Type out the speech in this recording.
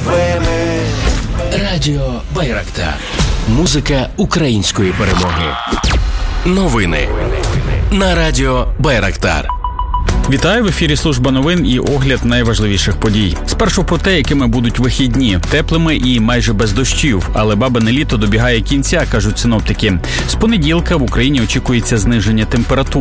любиме. Радіо Байрактар. Музика української перемоги. Новини на Радіо Байрактар. Вітаю, в ефірі служба новин і огляд найважливіших подій. Спершу про те, якими будуть вихідні. Теплими і майже без дощів, але бабине літо добігає кінця, кажуть синоптики. З понеділка в Україні очікується зниження температур.